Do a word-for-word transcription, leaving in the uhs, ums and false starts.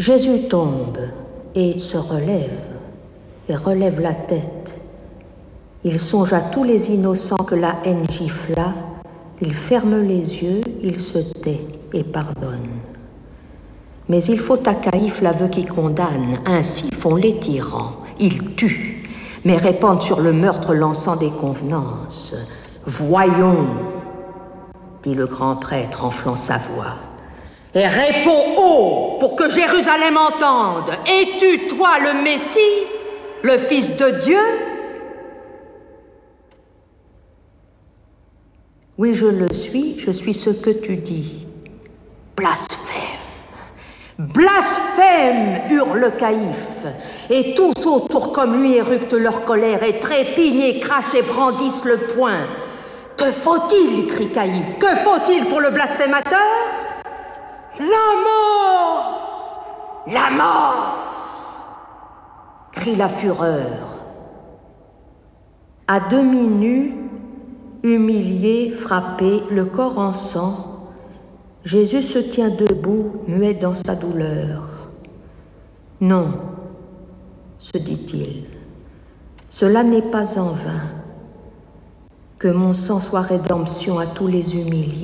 Jésus tombe et se relève, et relève la tête. Il songe à tous les innocents que la haine gifla, il ferme les yeux, il se tait et pardonne. Mais il faut à Caïphe l'aveu qui condamne, ainsi font les tyrans. Ils tuent, mais répandent sur le meurtre l'encens des convenances. « Voyons !» dit le grand prêtre, enflant sa voix. « Et réponds haut pour que Jérusalem entende. Es-tu, toi, le Messie, le Fils de Dieu ?» « Oui, je le suis, je suis ce que tu dis. »« Blasphème ! Blasphème !» hurle Caïphe, et tous autour comme lui éructent leur colère et trépignent et crachent et brandissent le poing. « Que faut-il » crie Caïphe. « Que faut-il pour le blasphémateur ?»« La mort ! La mort !» crie la fureur. À demi nu, humilié, frappé, le corps en sang, Jésus se tient debout, muet dans sa douleur. « Non, se dit-il, cela n'est pas en vain. Que mon sang soit rédemption à tous les humiliés. »